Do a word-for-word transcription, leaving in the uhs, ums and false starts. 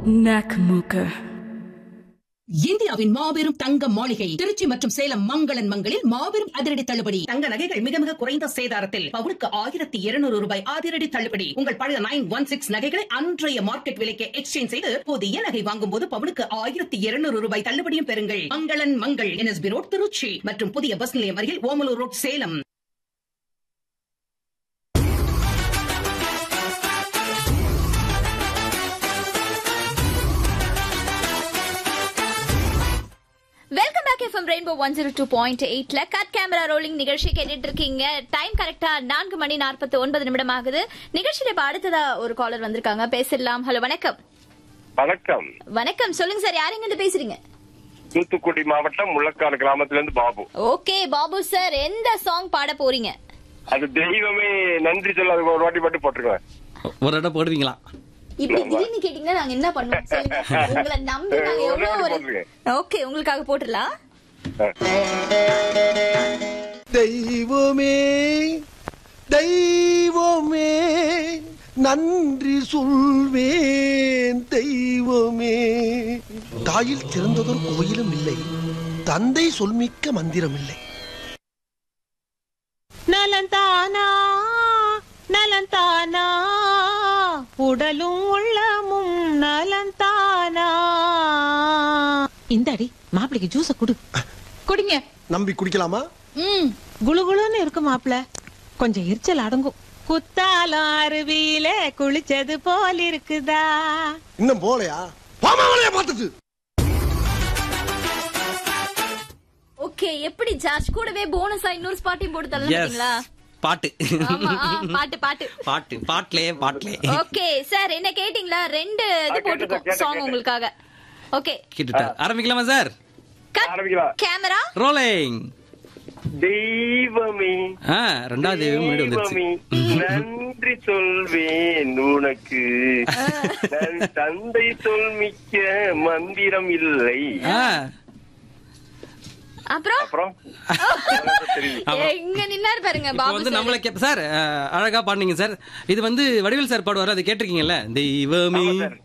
Nakamooka. இந்தியாவின் மாபெரும் தங்க மாளிகை திருச்சி மற்றும் சேலம் மங்களன் மங்களில் மாபெரும் அதிரடி தள்ளுபடி. தங்க நகைகள் மிக மிக குறைந்த சேதாரத்தில் பவுனுக்கு ஆயிரத்தி இருநூறு ரூபாய் அதிரடி தள்ளுபடி. உங்கள் பழைய நைன் ஒன் சிக்ஸ் நகைகளை அன்றைய மார்க்கெட் விலைக்கு எக்ஸ்சேஞ்ச் செய்து புதிய நகை வாங்கும் போது பவுனுக்கு ஆயிரத்தி இருநூறு ரூபாய் தள்ளுபடியும் பெறுங்கள். மங்களன் மங்கள் என்எஸ்பி ரோட் திருச்சி மற்றும் புதிய பஸ் நிலையம் அருகில் Omalur road Salem. Welcome back FM rainbow one zero two point எயிட்ல கட் கேமரா ரோலிங் நிகழ்ச்சி கேட்டுட்டு இருக்கீங்க. டைம் கரெக்டா நான்கு மணி நாற்பத்தி ஒன்பது நிமிடம் ஆகுது. நிகழ்ச்சியில இப்ப அடுத்ததா ஒரு காலர் வந்திருக்காங்க, பேசிடலாம். ஹலோ, வணக்கம். வணக்கம். வணக்கம், சொல்லுங்க சார், யார் இருந்து பேசுறீங்க? தூத்துக்குடி மாவட்டம் முள்ளக்காடு கிராமத்துல இருந்து பாபு. ஓகே பாபு சார், எந்த சாங் பாட போறீங்க? அது தெய்வமே நன்றி சொல்ல அது ஒரு வாட்டி மட்டும் போட்டுருக்கேன். ஒரு இடம் போடுவீங்களா? இப்படி திடீர்னு கேட்டீங்கன்னா நாங்க என்ன பண்ணுவோம் சொல்லுங்க. உங்களை நம்பி நாங்க எவ்வளவு ஒரு ஓகே உங்களுக்காக போட்டுடலாம். தெய்வமே தெய்வமே நன்றி சொல்வேன் தெய்வமே. தாயில் சிறந்ததொரு கோயிலும் இல்லை, தந்தை சொல்மிக்க மந்திரம் இல்லை. நலந்தானா நலந்தானா உடலும் உள்ளமும் நலந்தானா. இந்தாடி மாப்பிளைக்கு ஜூஸ குடு. குடிங்க. நம்பி குடிக்கலாமா? ம், குளுகுளுன்னு இருக்கு மாப்பிள, கொஞ்சம் எரிச்சல் அடங்கும். குத்தாலம் அருவியில குளிச்சது போல இருக்குதா? இன்னும் போலையா? பாமாவளையா பார்த்துட்டு. ஓகே, எப்படி ஜார்ஜ் கூடவே போனஸா இன்னொரு ஸ்பாட்டையும் போட்டு தரலாம்ங்களா? பாட்டு பாட்டு பாட்டு பாட்டு பாட்டுலே பாட்டுலே. ஓகே சார், என்ன கேட்டீங்களா? ரெண்டு இது போட்டுருக்கோம் சாங் உங்களுக்காக. ஓகே, கேட்டுட்டார். ஆரம்பிக்கலாமா சார்? ஆரம்பிக்கலாம். Camera rolling. தெய்வமே ஆ, ரெண்டாவது முன்னாடி வந்துருச்சு. நன்றி சொல்வேன் உனக்கு, தந்தை சொல்மிக்க மந்திரம் இல்லை. அப்புறம் அப்புறம் எங்க நின்னாரு பாருங்க பாபு வந்து சார். நம்மள கேப்ப சார், அழகா பாடுனீங்க சார். இது வந்து வடிவேல் சார் பாடுவாரு, அது கேட்டிருக்கீங்கல்ல? தெய்வமே